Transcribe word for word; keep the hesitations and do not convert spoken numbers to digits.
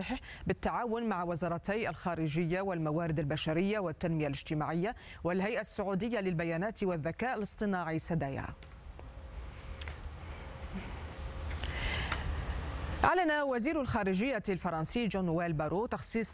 تصريحه بالتعاون مع وزارتي الخارجية والموارد البشرية والتنمية الاجتماعية والهيئة السعودية للبيانات والذكاء الاصطناعي سدايا. أعلن وزير الخارجية الفرنسي جون نويل بارو تخصيص